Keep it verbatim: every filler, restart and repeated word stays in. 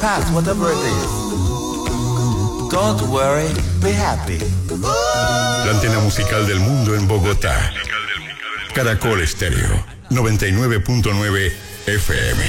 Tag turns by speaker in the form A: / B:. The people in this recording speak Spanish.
A: Past, whatever it is. Don't worry, be happy.
B: La antena musical del mundo en Bogotá. Caracol Estéreo, noventa y nueve punto nueve F M.